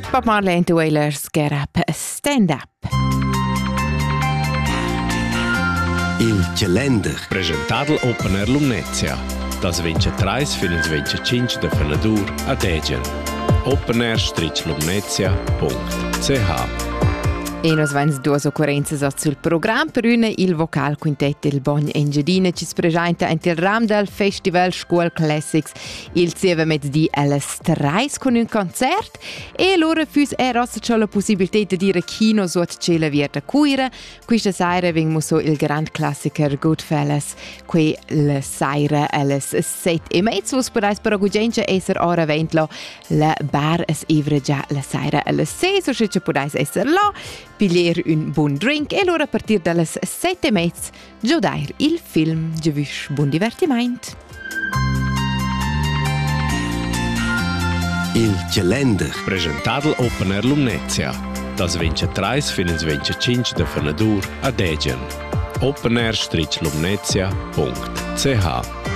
Bob Marley and the Wailers, Get Up, Stand Up. Il calender. Presentato Open Air Lumnezia. Das 23 fino al 25 de Fenadur a Degen. openair-lumnezia.ch. E nos vens duas occurrenze sul programma. Per una il vocal quintet del Bogn Engiadina ci si presenta in il ram del Festival School Classics il 7 mezzodì alle 3 con un concert e loro fus rossa la possibilità di dire kino sot ce la vierta cuira. Questa sera vengono so il grand classiker Goodfellas qui la sera alle 7:30 vos podais per agugenza esser ora ventlo la bar es evre già la sera alle 6 so che podais esser là piglier un buon drink e allora a partir dalle 7:30 giodair il film. Giuvisch buon divertimento. Il calender. Presentato Open Air Lumnezia. Das 23 fino al 25 de Fenadur a Degen. openair-lumnezia.ch.